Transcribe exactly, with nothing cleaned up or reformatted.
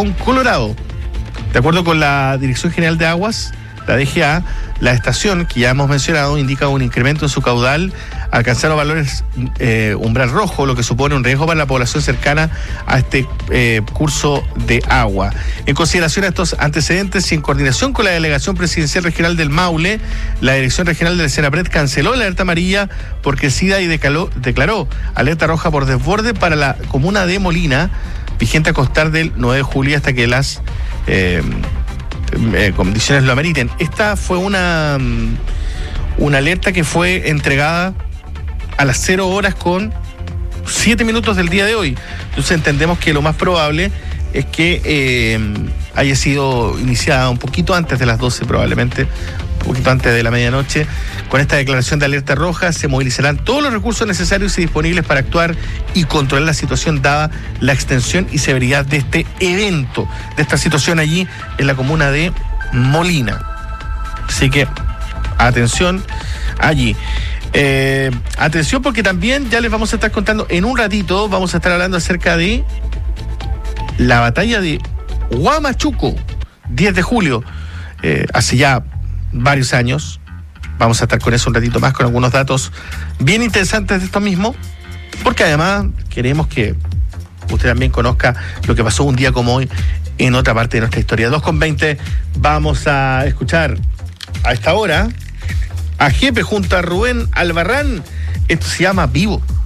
con Colorado. De acuerdo con la Dirección General de Aguas, la D G A, la estación que ya hemos mencionado indica un incremento en su caudal, alcanzaron valores eh, umbral rojo, lo que supone un riesgo para la población cercana a este eh, curso de agua. En consideración a estos antecedentes y en coordinación con la Delegación Presidencial Regional del Maule, la Dirección Regional del Senapred canceló la alerta amarilla por crecida y decaló, declaró alerta roja por desborde para la comuna de Molina, vigente a contar del nueve de julio hasta que las eh, eh, condiciones lo ameriten. Esta fue una, una alerta que fue entregada a las cero horas con siete minutos del día de hoy. Entonces entendemos que lo más probable es que eh, haya sido iniciada un poquito antes de las doce, probablemente, un poquito antes de la medianoche. Con esta declaración de alerta roja se movilizarán todos los recursos necesarios y disponibles para actuar y controlar la situación dada la extensión y severidad de este evento, de esta situación allí en la comuna de Molina. Así que atención allí. Eh, atención porque también ya les vamos a estar contando en un ratito, vamos a estar hablando acerca de la batalla de Huamachuco, diez de julio, eh, hace ya varios años. Vamos a estar con eso un ratito más, con algunos datos bien interesantes de esto mismo, porque además queremos que usted también conozca lo que pasó un día como hoy en otra parte de nuestra historia. dos con veinte, vamos a escuchar a esta hora a Jepe junto a Rubén Albarrán. Esto se llama Vivo.